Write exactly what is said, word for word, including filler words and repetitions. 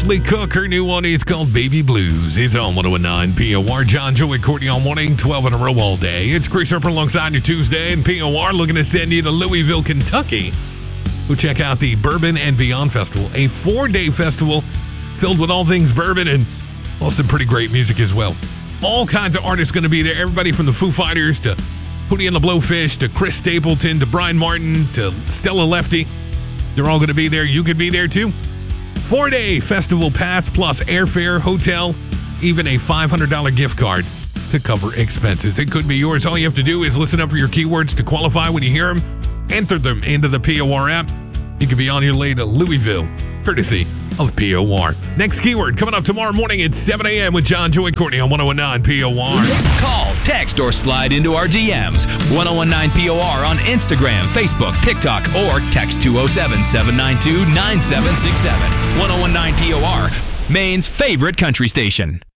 Ashley Cook. Her new one is called Baby Blues. It's on one oh nine P O R. John, Joey, Courtney all morning, twelve in a row all day. It's Chris Harper alongside your Tuesday, and P O R looking to send you to Louisville, Kentucky. Go check out the Bourbon and Beyond Festival, a four-day festival filled with all things bourbon and well, some pretty great music as well. All kinds of artists going to be there. Everybody from the Foo Fighters to Hootie and the Blowfish to Chris Stapleton to Brian Martin to Stella Lefty. They're all going to be there. You could be there too. Four-day festival pass plus airfare, hotel, even a five hundred dollars gift card to cover expenses. It could be yours. All you have to do is listen up for your keywords to qualify when you hear them. Enter them into the P O R app. You could be on your way to Louisville, courtesy of P O R. Next keyword coming up tomorrow morning at seven a.m. with John, Joey, Courtney on one oh nine P O R. Call, text, or slide into our D Ms. ten nineteen P O R on Instagram, Facebook, TikTok, or text two oh seven, seven nine two, nine seven six seven. ten nineteen P O R, Maine's favorite country station.